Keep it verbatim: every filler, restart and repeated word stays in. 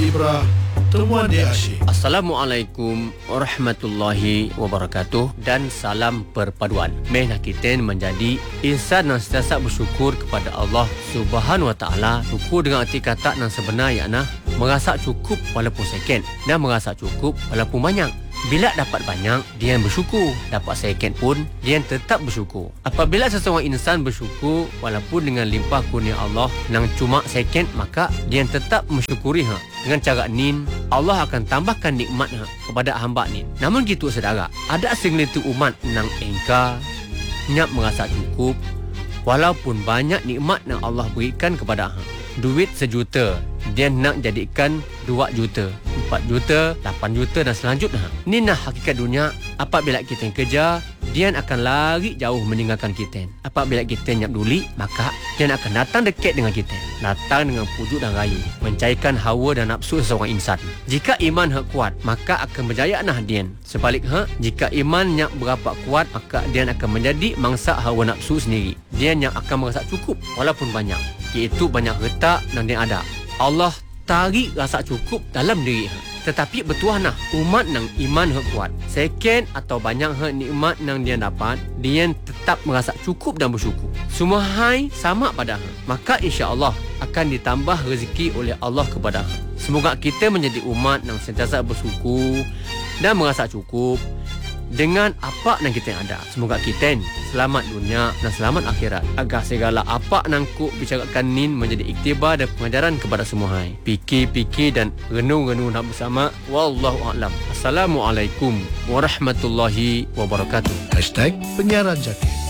Ibrah, temuan dia asyik. Assalamualaikum warahmatullahi wabarakatuh dan salam perpaduan. Mehna kita menjadi insan yang sentiasa bersyukur kepada Allah Subhanahu Wa Taala. Syukur dengan arti kata yang sebenar iaitu merasa cukup walaupun sikit dan merasa cukup walaupun banyak. Bila dapat banyak, dia yang bersyukur. Dapat sikit pun, dia yang tetap bersyukur. Apabila seseorang insan bersyukur walaupun dengan limpah kurnia Allah yang cuma sikit, maka dia yang tetap mensyukuri ha. Dengan cara ni, Allah akan tambahkan nikmat ha, kepada hamba ni. Namun gitu saudara, ada segelintir umat yang engkar, nyak merasa cukup walaupun banyak nikmat yang Allah berikan kepada ha. Duit sejuta, dia nak jadikan dua juta, empat juta, lapan juta dan selanjutnya. Ni nah hakikat dunia. Apabila kita kerja, dia akan lari jauh meninggalkan kita. Apabila kita nyap duli, maka dia akan datang dekat dengan kita. Datang dengan pujuk dan rayu, mencairkan hawa dan nafsu seseorang insan. Jika iman hak kuat, maka akan berjaya nah dia. Sebaliknya, jika iman nyak berapa kuat, maka dia akan menjadi mangsa hawa nafsu sendiri. Dia yang akan merasa cukup walaupun banyak, iaitu banyak harta yang dia ada. Allah tarik rasa cukup dalam diri. Tetapi betul nah, umat nang iman hak kuat, sikit atau banyak hak nikmat nang dia dapat, dia tetap merasa cukup dan bersyukur. Semua hai sama pada hak. Maka insya-Allah akan ditambah rezeki oleh Allah kepada hak. Semoga kita menjadi umat yang sentiasa bersyukur dan merasa cukup dengan apa yang kita ada. Semoga kita selamat dunia dan selamat akhirat. Agar segala apa yang ku bicarakan ni menjadi iktibar dan pengajaran kepada semua hai. Fikir-fikir dan renung-renung nak bersama. Wallahu a'lam. Assalamualaikum warahmatullahi wabarakatuh. Hashtag Penyiaran Jati.